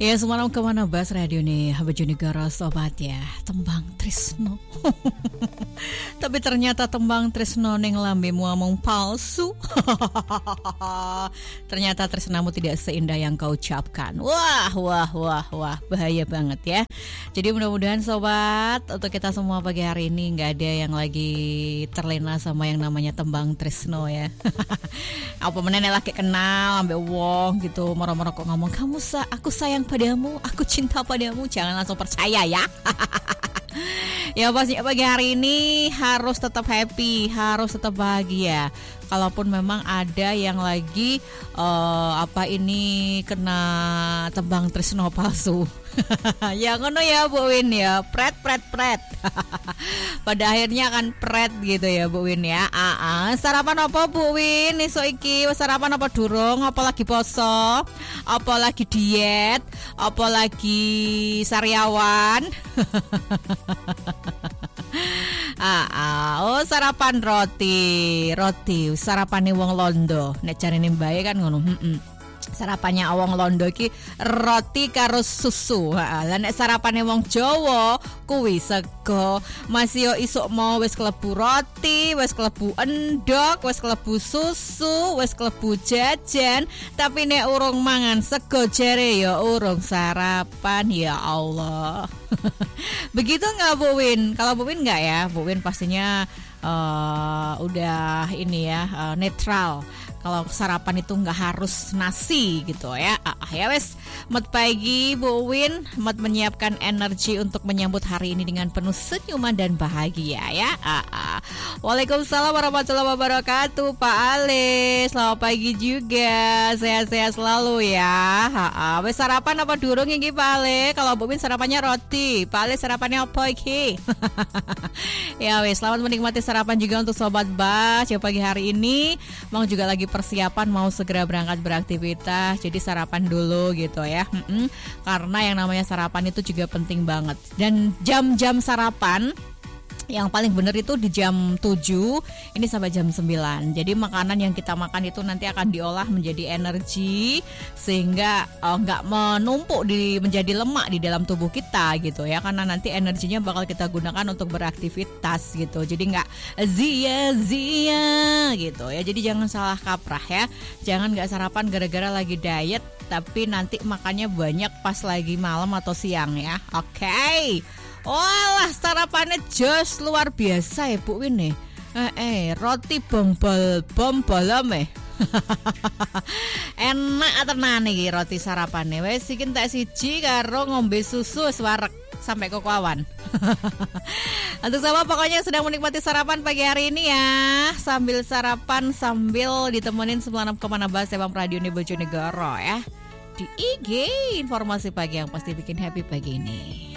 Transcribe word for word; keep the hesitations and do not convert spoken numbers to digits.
Ya semalam kemana Bas Radio nih Bojonegoro sobat ya. Tembang Tresno. Tapi ternyata tembang Tresno ning lambemu omong palsu. Ternyata tresnamu tidak seindah yang kau ucapkan. Wah wah wah wah bahaya banget ya. Jadi mudah-mudahan sobat, untuk kita semua pagi hari ini nggak ada yang lagi terlena sama yang namanya tembang Tresno ya. Apa menene lagi kenal ambek wong gitu, moro-moro kok ngomong kamu sa aku sayang padamu, aku cinta padamu, jangan langsung percaya ya. Ya pasti pagi hari ini harus tetap happy, harus tetap bahagia. Kalaupun memang ada yang lagi uh, apa ini kena tembang Tresno palsu. Ya ngono ya Bu Win ya, pret pret pret. Pada akhirnya akan pret gitu ya Bu Win ya. Aa, sarapan apa Bu Win? Esuk iki sarapan apa durung? Apa lagi poso? Apa lagi diet? Apa lagi sariawan? Ah, ah, oh sarapan roti, roti sarapane wong Londo. Nek jarene mbae kan ngono. Heeh. Sarapannya wong Londo iki roti karo susu. Heeh. Lah nek sarapane wong Jawa kuwi sego. Masih yo isuk mau wis klebu roti, wis klebu endhog, wis klebu susu, wis klebu jajan, tapi nek urung mangan sego jere ya urung sarapan ya Allah. Begitu nggak Bu Win? Kalau Bu Win nggak ya, Bu Win pastinya uh, udah ini ya uh, netral. Kalau sarapan itu nggak harus nasi gitu ya. Ah, ya wes, mat pagi Bu Win, mat menyiapkan energi untuk menyambut hari ini dengan penuh senyuman dan bahagia ya. Ah, ah. Waalaikumsalam warahmatullahi wabarakatuh Pak Ale. Selamat pagi juga, sehat-sehat selalu ya. Ah, ah. Wes sarapan apa durung iki Pak Ale? Kalau Bu Win sarapannya roti, Pak Ale sarapannya apa iki? Ya wes, selamat menikmati sarapan juga untuk sobat Bas ya pagi hari ini. Mang juga lagi persiapan mau segera berangkat beraktivitas, jadi sarapan dulu gitu ya. Mm-mm. Karena yang namanya sarapan itu juga penting banget. Dan jam-jam sarapan yang paling benar itu di jam tujuh ini sampai jam sembilan. Jadi makanan yang kita makan itu nanti akan diolah menjadi energi sehingga enggak uh, menumpuk di menjadi lemak di dalam tubuh kita gitu ya. Karena nanti energinya bakal kita gunakan untuk beraktivitas gitu. Jadi enggak zia-zia gitu ya. Jadi jangan salah kaprah ya. Jangan enggak sarapan gara-gara lagi diet tapi nanti makannya banyak pas lagi malam atau siang ya. Oke. Okay. Walah sarapannya jos luar biasa ya Bu Win nih. Eh, eh roti bombol bombol eh. Enak tenan iki roti sarapane. Wis iki entek siji karo ngombe susu wis wareg sampai ke kawan. Untuk sama pokoknya sedang menikmati sarapan pagi hari ini ya. Sambil sarapan sambil ditemenin sembilan puluh enam koma enam Bang Radio Bojonegoro ya. Di I G informasi pagi yang pasti bikin happy pagi ini.